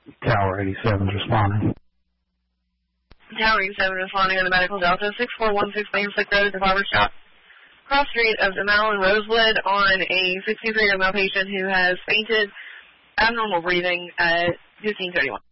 Tower 87 is responding. Tower 87 responding on the medical Delta 6416 Lamsick Road at the barber shop. Cross street of Demal and Rosewood on a 63-year-old male patient who has fainted, abnormal breathing at 1531.